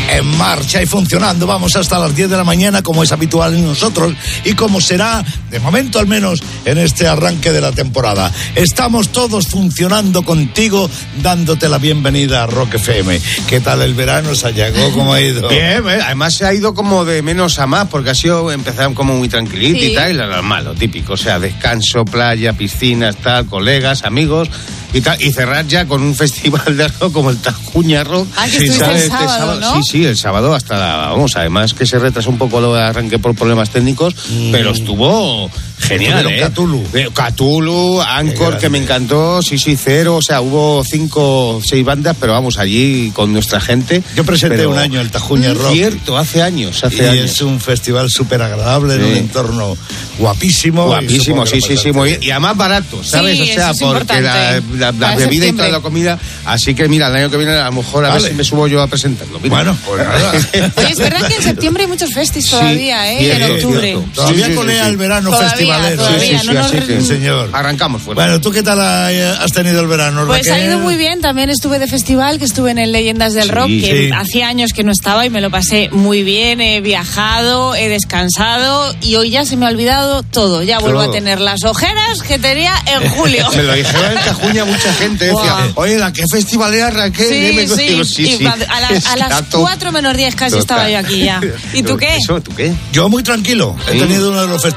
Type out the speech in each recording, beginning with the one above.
en marcha y funcionando. Vamos hasta las 10 de la mañana, como es habitual en nosotros y como será, de momento al menos, en este arranque de la temporada. Estamos todos funcionando contigo, dándote la bienvenida a Rock FM. ¿Qué tal el verano, Sayago? ¿Cómo ha ido? Bien, además se ha ido como de menos a más, porque ha sido, empezaron como muy tranquilito y tal, y lo normal, lo típico, o sea, descanso, playa, piscinas, tal, colegas, amigos y tal, y cerrar ya con un festival de rock como el Tajuña Rock. Que estuviste el sábado, ¿no? Sí, el sábado hasta además que se retrasó un poco lo de arranque por problemas técnicos, pero estuvo genial, Cthulhu, Anchor, que me encantó, sí, Cero, o sea, hubo 5 o 6 bandas, pero vamos, allí con nuestra gente. Yo presenté un año el Tajuña Rock. Cierto, hace años. Es un festival súper agradable, en un entorno guapísimo. Guapísimo, sí, muy bien. Y además barato, ¿sabes? Sí, o sea, porque la bebida y toda la comida. Así que mira, el año que viene a lo mejor a ver si me subo yo a presentarlo. Mira. Bueno, pues nada. Oye, es verdad que en septiembre hay muchos festis todavía, en octubre. Todavía colea el verano festivalero. Sí, señor. Arrancamos fuera. Bueno, ¿tú qué tal has tenido el verano, Pues Raquel? ha ido muy bien, también estuve de festival, que estuve en el Leyendas del Rock, que hacía años que no estaba y me lo pasé muy bien, he viajado, he descansado y hoy ya se me ha olvidado todo, ya vuelvo a tener las ojeras que tenía en julio. Me lo dijeron en Tajuña mucha gente, decía, oye, ¿la qué festivalera, Raquel? Sí. A las 4 menos 10 casi estaba yo aquí ya. ¿Y tú qué? ¿Tú qué? Yo muy tranquilo, he tenido uno de los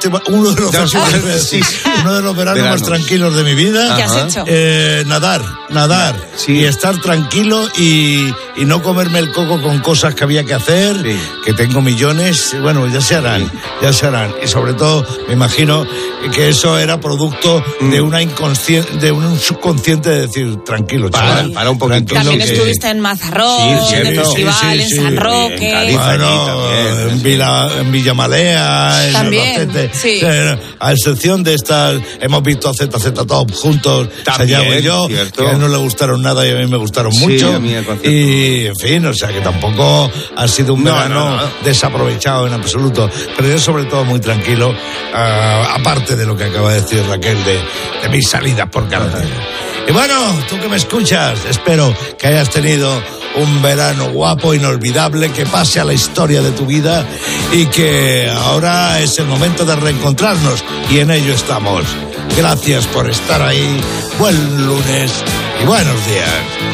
veranos más tranquilos de mi vida. ¿Qué has hecho? Nadar y estar tranquilo y no comerme el coco con cosas que había que hacer, que tengo millones, bueno, ya se harán. Y sobre todo, me imagino que eso era producto de un subconsciente de decir, tranquilo, chaval. Para un poquito. También estuviste en Mazarrón, en el festival, en San Roque. En Villamalea, en Albacete. A excepción de estas, hemos visto a ZZ Top juntos, Sayago y yo, que a él no le gustaron nada y a mí me gustaron mucho. Y, en fin, o sea que tampoco ha sido un verano desaprovechado en absoluto. Pero yo sobre todo muy tranquilo, aparte de lo que acaba de decir Raquel de mis salidas por carretera. Y bueno, tú que me escuchas, espero que hayas tenido un verano guapo, inolvidable, que pase a la historia de tu vida y que ahora es el momento de reencontrarnos y en ello estamos. Gracias por estar ahí, buen lunes y buenos días.